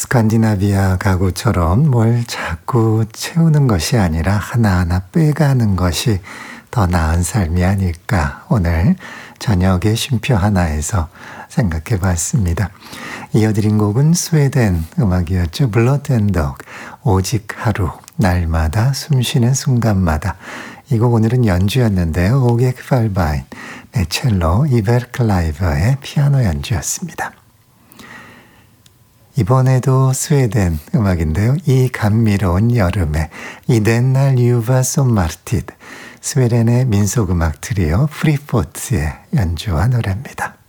스칸디나비아 가구처럼 뭘 자꾸 채우는 것이 아니라 하나하나 빼가는 것이 더 나은 삶이 아닐까 오늘 저녁의 쉼표 하나에서 생각해 봤습니다. 이어드린 곡은 스웨덴 음악이었죠. 블러드 앤 덕, 오직 하루, 날마다 숨쉬는 순간마다. 이 곡 오늘은 연주였는데요. 오게 팔바인, 첼로, 이벨 클라이버의 피아노 연주였습니다. 이번에도 스웨덴 음악인데요. 이 감미로운 여름에 이덴날 유바 솜마르티드, 스웨덴의 민속음악 트리오 프리포트의 연주와 노래입니다.